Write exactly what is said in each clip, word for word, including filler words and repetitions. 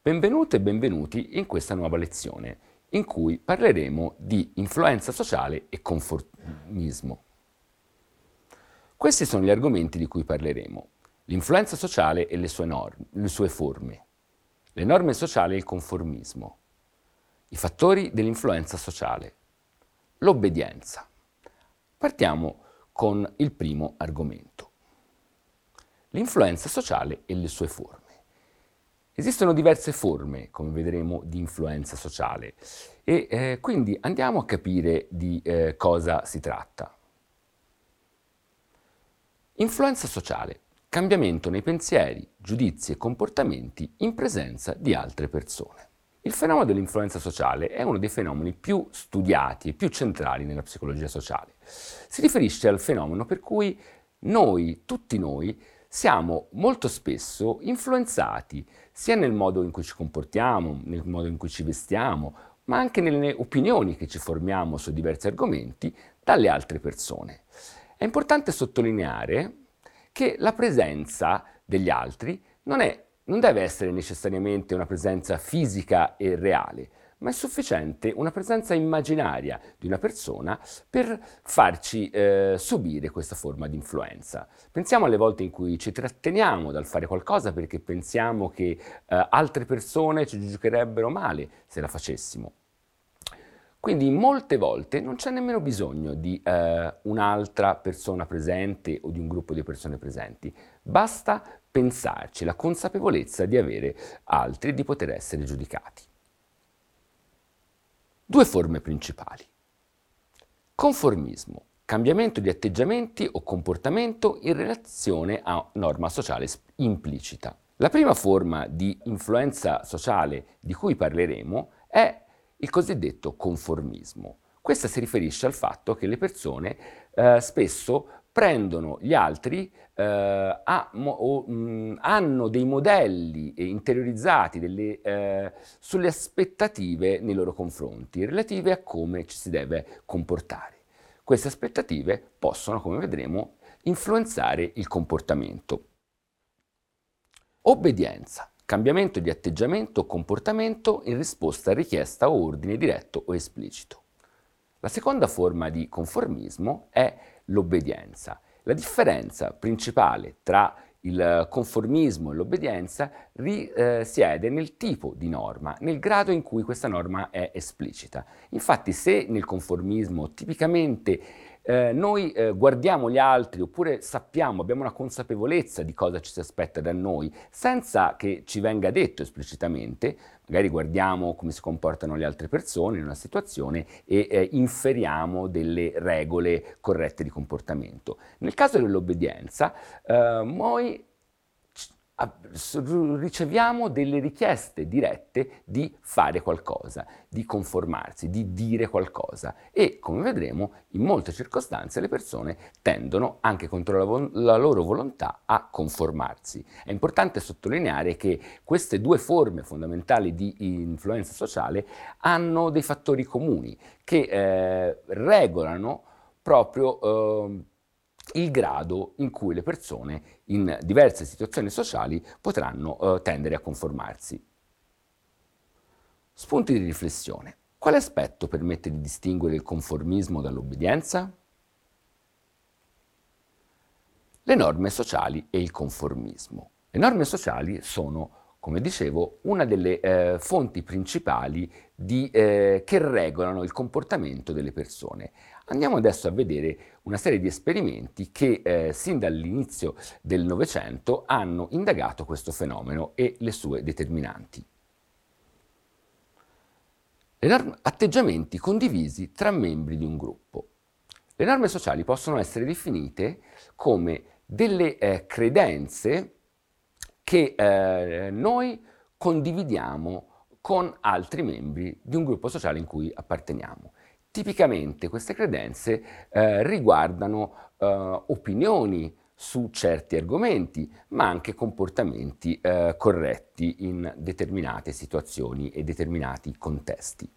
Benvenute e benvenuti in questa nuova lezione, in cui parleremo di influenza sociale e conformismo. Questi sono gli argomenti di cui parleremo: l'influenza sociale e le sue, norme, le sue forme, le norme sociali e il conformismo, i fattori dell'influenza sociale, l'obbedienza. Partiamo con il primo argomento: l'influenza sociale e le sue forme. Esistono diverse forme, come vedremo, di influenza sociale e eh, quindi andiamo a capire di eh, cosa si tratta. Influenza sociale: cambiamento nei pensieri, giudizi e comportamenti in presenza di altre persone. Il fenomeno dell'influenza sociale è uno dei fenomeni più studiati e più centrali nella psicologia sociale. Si riferisce al fenomeno per cui noi, tutti noi, siamo molto spesso influenzati sia nel modo in cui ci comportiamo, nel modo in cui ci vestiamo, ma anche nelle opinioni che ci formiamo su diversi argomenti dalle altre persone. È importante sottolineare che la presenza degli altri non è, non deve essere necessariamente una presenza fisica e reale, ma è sufficiente una presenza immaginaria di una persona per farci eh, subire questa forma di influenza. Pensiamo alle volte in cui ci tratteniamo dal fare qualcosa perché pensiamo che eh, altre persone ci giudicherebbero male se la facessimo. Quindi molte volte non c'è nemmeno bisogno di eh, un'altra persona presente o di un gruppo di persone presenti, basta pensarci, la consapevolezza di avere altri e di poter essere giudicati. Due forme principali: conformismo, cambiamento di atteggiamenti o comportamento in relazione a norma sociale implicita. La prima forma di influenza sociale di cui parleremo è il cosiddetto conformismo. Questa si riferisce al fatto che le persone eh, spesso prendono gli altri, eh, a, o, mh, hanno dei modelli interiorizzati delle, eh, sulle aspettative nei loro confronti, relative a come ci si deve comportare. Queste aspettative possono, come vedremo, influenzare il comportamento. Obbedienza: cambiamento di atteggiamento o comportamento in risposta a richiesta o ordine diretto o esplicito. La seconda forma di conformismo è l'obbedienza. La differenza principale tra il conformismo e l'obbedienza risiede nel tipo di norma, nel grado in cui questa norma è esplicita. Infatti, se nel conformismo tipicamente eh, noi eh, guardiamo gli altri oppure sappiamo, abbiamo una consapevolezza di cosa ci si aspetta da noi, senza che ci venga detto esplicitamente, magari guardiamo come si comportano le altre persone in una situazione e eh, inferiamo delle regole corrette di comportamento. Nel caso dell'obbedienza, eh, noi riceviamo delle richieste dirette di fare qualcosa, di conformarsi, di dire qualcosa e, come vedremo, in molte circostanze le persone tendono, anche contro la, vo- la loro volontà, a conformarsi. È importante sottolineare che queste due forme fondamentali di influenza sociale hanno dei fattori comuni che eh, regolano proprio eh, il grado in cui le persone in diverse situazioni sociali potranno eh, tendere a conformarsi. Spunti di riflessione. Quale aspetto permette di distinguere il conformismo dall'obbedienza? Le norme sociali e il conformismo. Le norme sociali sono, come dicevo, una delle eh, fonti principali di, eh, che regolano il comportamento delle persone. Andiamo adesso a vedere una serie di esperimenti che eh, sin dall'inizio del Novecento hanno indagato questo fenomeno e le sue determinanti. Le norme, atteggiamenti condivisi tra membri di un gruppo. Le norme sociali possono essere definite come delle eh, credenze che eh, noi condividiamo con altri membri di un gruppo sociale in cui apparteniamo. Tipicamente queste credenze eh, riguardano eh, opinioni su certi argomenti, ma anche comportamenti eh, corretti in determinate situazioni e determinati contesti.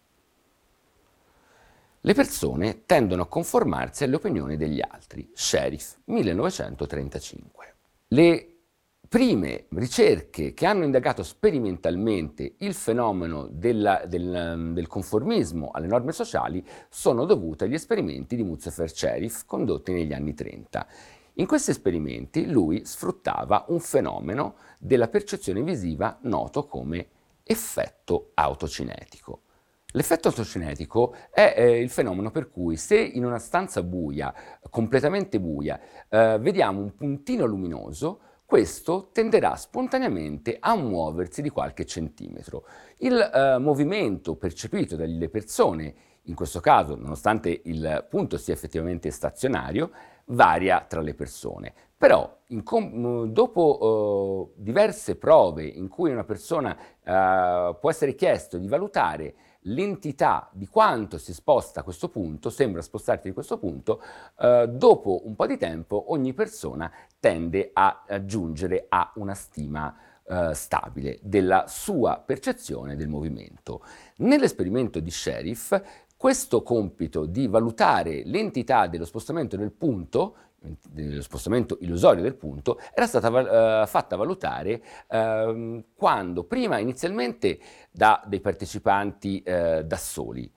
Le persone tendono a conformarsi alle opinioni degli altri. Sheriff, millenovecentotrentacinque. Le prime ricerche che hanno indagato sperimentalmente il fenomeno della, del, del conformismo alle norme sociali sono dovute agli esperimenti di Muzaffer-Cherif condotti negli anni trenta. In questi esperimenti lui sfruttava un fenomeno della percezione visiva noto come effetto autocinetico. L'effetto autocinetico è eh, il fenomeno per cui se in una stanza buia, completamente buia, eh, vediamo un puntino luminoso, questo tenderà spontaneamente a muoversi di qualche centimetro. Il eh, movimento percepito dalle persone, in questo caso, nonostante il punto sia effettivamente stazionario, varia tra le persone. Però in com- dopo eh, diverse prove in cui una persona eh, può essere chiesto di valutare l'entità di quanto si sposta a questo punto, sembra spostarsi di questo punto, eh, dopo un po' di tempo ogni persona tende a, a giungere a una stima eh, stabile della sua percezione del movimento. Nell'esperimento di Cherif, questo compito di valutare l'entità dello spostamento del punto, dello spostamento illusorio del punto, era stata uh, fatta valutare uh, quando prima inizialmente da dei partecipanti uh, da soli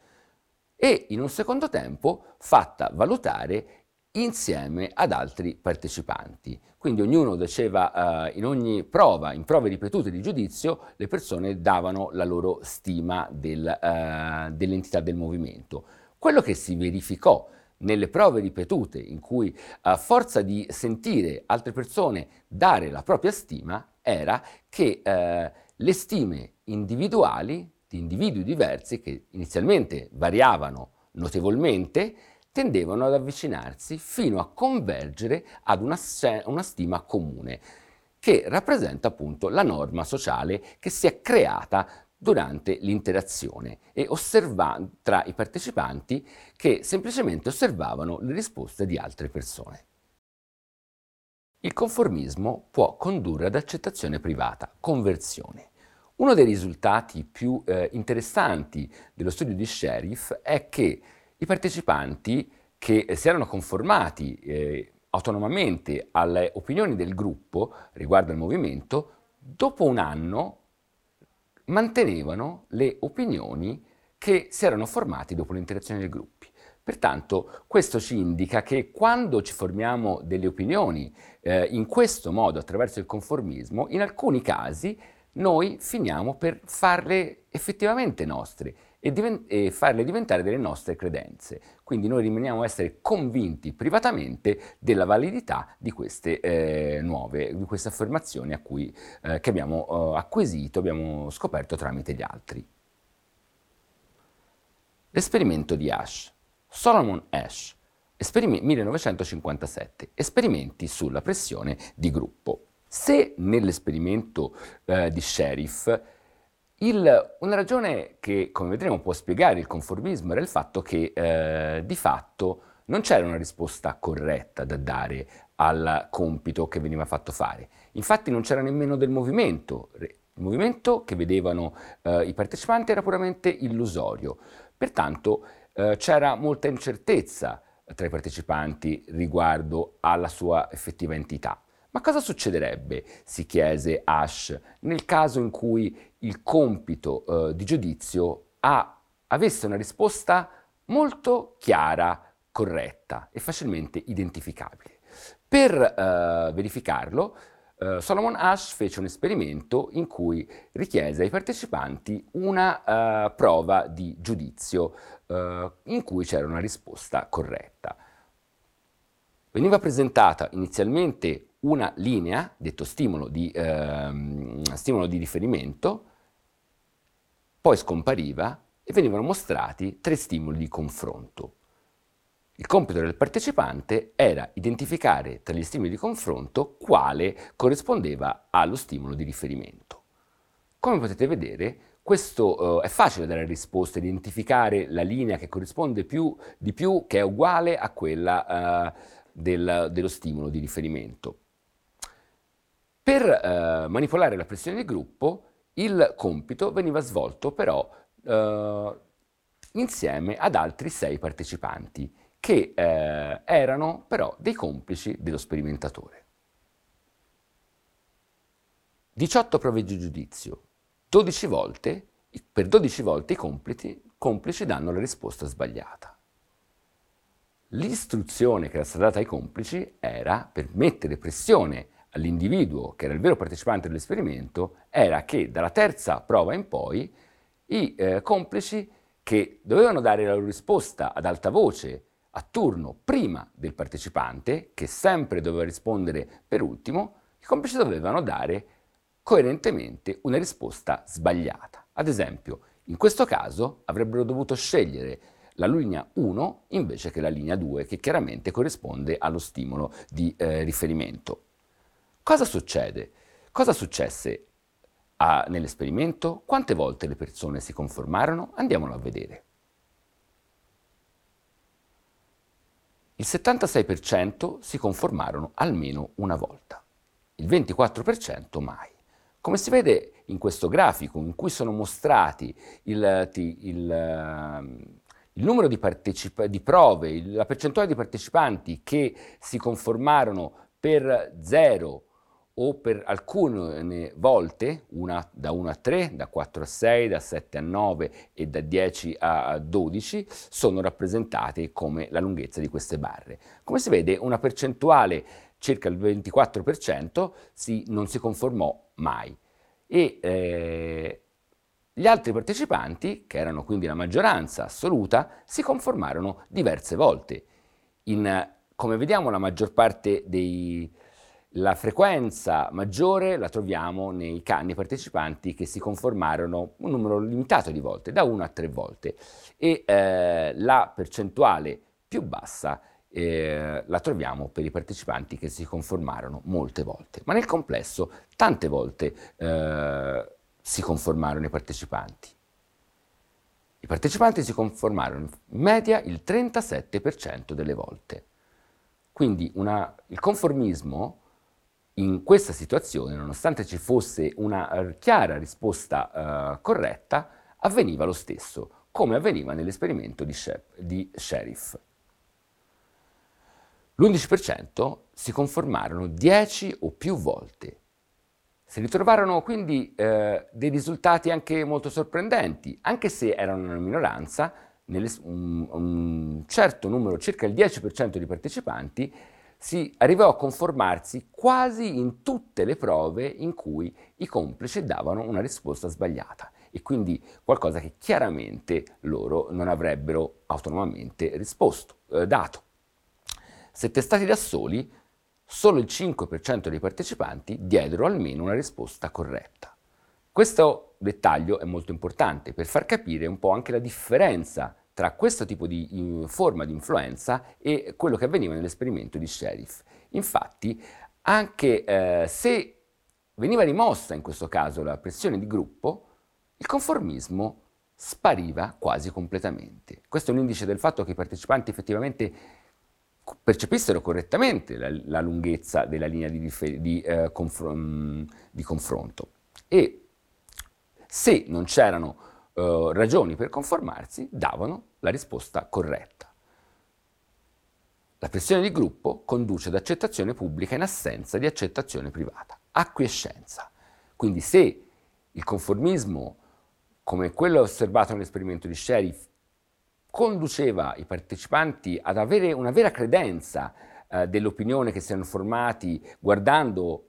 e in un secondo tempo fatta valutare insieme ad altri partecipanti. Quindi ognuno diceva uh, in ogni prova, in prove ripetute di giudizio, le persone davano la loro stima del, uh, dell'entità del movimento. Quello che si verificò nelle prove ripetute in cui a forza di sentire altre persone dare la propria stima era che eh, le stime individuali di individui diversi che inizialmente variavano notevolmente tendevano ad avvicinarsi fino a convergere ad una, una stima comune che rappresenta appunto la norma sociale che si è creata durante l'interazione e osserva- tra i partecipanti che semplicemente osservavano le risposte di altre persone. Il conformismo può condurre ad accettazione privata, conversione. Uno dei risultati più eh, interessanti dello studio di Cherif è che i partecipanti che si erano conformati eh, autonomamente alle opinioni del gruppo riguardo al movimento, dopo un anno mantenevano le opinioni che si erano formati dopo l'interazione dei gruppi. Pertanto questo ci indica che quando ci formiamo delle opinioni eh, in questo modo, attraverso il conformismo, in alcuni casi noi finiamo per farle effettivamente nostre e, diven- e farle diventare delle nostre credenze. Quindi noi rimaniamo a essere convinti privatamente della validità di queste eh, nuove, di queste affermazioni a cui, eh, che abbiamo eh, acquisito, abbiamo scoperto tramite gli altri. L'esperimento di Asch. Solomon Asch, esperim- millenovecentocinquantasette, esperimenti sulla pressione di gruppo. Se nell'esperimento eh, di Cherif il, una ragione che, come vedremo, può spiegare il conformismo era il fatto che eh, di fatto non c'era una risposta corretta da dare al compito che veniva fatto fare. Infatti non c'era nemmeno del movimento. Il movimento che vedevano eh, i partecipanti era puramente illusorio. Pertanto eh, c'era molta incertezza tra i partecipanti riguardo alla sua effettiva entità. Ma cosa succederebbe, si chiese Asch, nel caso in cui il compito eh, di giudizio ha, avesse una risposta molto chiara, corretta e facilmente identificabile? Per eh, verificarlo, eh, Solomon Asch fece un esperimento in cui richiese ai partecipanti una eh, prova di giudizio eh, in cui c'era una risposta corretta. Veniva presentata inizialmente una linea, detto stimolo di, ehm, stimolo di riferimento, poi scompariva e venivano mostrati tre stimoli di confronto. Il compito del partecipante era identificare tra gli stimoli di confronto quale corrispondeva allo stimolo di riferimento. Come potete vedere, questo uh, è facile dare risposta, identificare la linea che corrisponde più, di più, che è uguale a quella uh, del, dello stimolo di riferimento. Per uh, manipolare la pressione di gruppo, il compito veniva svolto però uh, insieme ad altri sei partecipanti, che eh, erano però dei complici dello sperimentatore. diciotto prove di giudizio, dodici volte, per dodici volte i complici, complici danno la risposta sbagliata. L'istruzione che era stata data ai complici era, per mettere pressione all'individuo, che era il vero partecipante dell'esperimento, era che dalla terza prova in poi i eh, complici, che dovevano dare la loro risposta ad alta voce a turno prima del partecipante, che sempre doveva rispondere per ultimo, i complici dovevano dare coerentemente una risposta sbagliata. Ad esempio, in questo caso avrebbero dovuto scegliere la linea uno invece che la linea due, che chiaramente corrisponde allo stimolo di eh, riferimento. Cosa succede? Cosa successe a, nell'esperimento? Quante volte le persone si conformarono? Andiamolo a vedere. Il settantasei per cento si conformarono almeno una volta, il ventiquattro per cento mai. Come si vede in questo grafico in cui sono mostrati il, il, il numero di, partecipa- di prove, la percentuale di partecipanti che si conformarono per zero o per alcune volte, una, da uno a tre, da quattro a sei, da sette a nove e da dieci a dodici, sono rappresentate come la lunghezza di queste barre. Come si vede, una percentuale, circa il ventiquattro per cento, si, non si conformò mai. E eh, gli altri partecipanti, che erano quindi la maggioranza assoluta, si conformarono diverse volte. In, come vediamo, la maggior parte dei... La frequenza maggiore la troviamo nei, nei partecipanti che si conformarono un numero limitato di volte, da una a tre volte, e eh, la percentuale più bassa eh, la troviamo per i partecipanti che si conformarono molte volte. Ma nel complesso tante volte eh, si conformarono i partecipanti. I partecipanti si conformarono in media il trentasette per cento delle volte. Quindi una, il conformismo in questa situazione, nonostante ci fosse una chiara risposta uh, corretta, avveniva lo stesso, come avveniva nell'esperimento di, Shep, di Sheriff. L'undici per cento si conformarono dieci o più volte. Si ritrovarono quindi eh, dei risultati anche molto sorprendenti, anche se erano una minoranza, nelle, un, un certo numero, circa il dieci per cento di partecipanti, si arrivò a conformarsi quasi in tutte le prove in cui i complici davano una risposta sbagliata, e quindi qualcosa che chiaramente loro non avrebbero autonomamente risposto, eh, dato. Se testati da soli, solo il cinque per cento dei partecipanti diedero almeno una risposta corretta. Questo dettaglio è molto importante per far capire un po' anche la differenza tra questo tipo di forma di influenza e quello che avveniva nell'esperimento di Sheriff. Infatti, anche eh, se veniva rimossa in questo caso la pressione di gruppo, il conformismo spariva quasi completamente. Questo è un indice del fatto che i partecipanti effettivamente percepissero correttamente la, la lunghezza della linea di, di, eh, confr- di confronto. E se non c'erano Uh, ragioni per conformarsi, davano la risposta corretta. La pressione di gruppo conduce ad accettazione pubblica in assenza di accettazione privata, acquiescenza. Quindi se il conformismo, come quello osservato nell'esperimento di Sheriff, conduceva i partecipanti ad avere una vera credenza eh, dell'opinione che si erano formati guardando